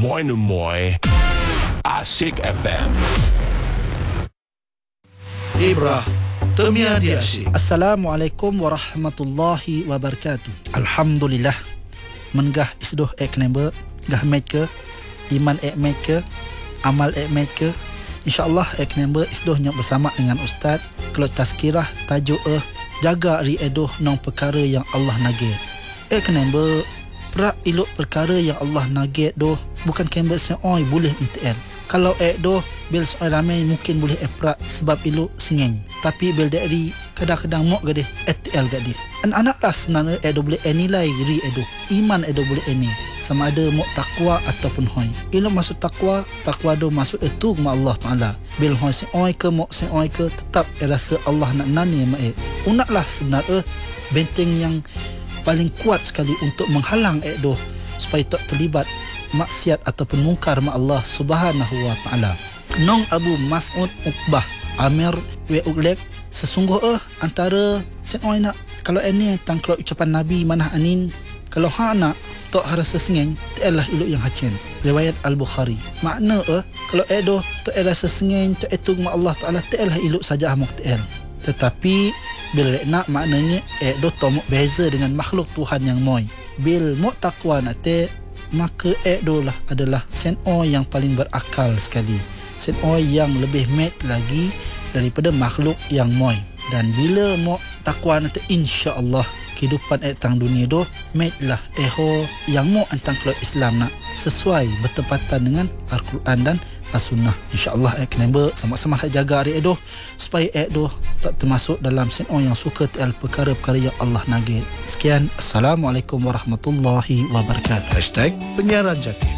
Moin Asik FM. Ibrah Temia di Asyik. Assalamualaikum warahmatullahi wabarakatuh. Alhamdulillah. Menggah isdoh eknember, gah met ke, iman met ke, amal met ke. InsyaAllah eknember isdohnya bersama dengan Ustaz. Kalau tazkirah tajuk jaga ri edoh nang perkara yang Allah nagih. Eknember perak ilok perkara yang Allah nagih doh bukan kember seoi boleh MTL. Kalau doh bil soal ramai mungkin boleh perak sebab ilok singeng. Tapi bil dari kadang-kadang mok gadih ETL gadih. Anak-anak lah sebenarnya doh boleh nilai ri doh. Iman doh boleh ini. Sama ada mok takwa ataupun hoi. Ilok masuk takwa doh masuk itu ke Allah Ta'ala. Bil hoi seoi ke mok seoi ke tetap rasa Allah nak nani mak unaklah sebenarnya benteng yang paling kuat sekali untuk menghalang doh supaya tak terlibat maksiat ataupun mungkar ma Allah Subhanahu wa taala. Nong Abu Mas'ud Uqbah Amir wa Uglek sesungguh antara senoi nak kalau ini tangklo ucapan Nabi manah anin kalau nak tak rasa sengeng telah iluk yang hacen riwayat Al-Bukhari. Makna kalau doh tak rasa sengeng tak etung ma Allah taala telah iluk saja amok tel. Tetapi bila nak maknanya doh tomok beza dengan makhluk Tuhan yang moi. Bil mo takwa nak maka doh lah adalah senoi yang paling berakal sekali. Senoi yang lebih met lagi daripada makhluk yang moi. Dan bila mo takwa nanti insya-Allah kehidupan tang dunia doh met lah yang mo antang kalau Islam nak sesuai bertepatan dengan Al-Quran dan As-Sunnah. InsyaAllah kena sama-sama jaga hari doh supaya doh tak termasuk dalam senoi yang suka perkara-perkara yang Allah nagih. Sekian, Assalamualaikum warahmatullahi wabarakatuh. #penyiaran jati.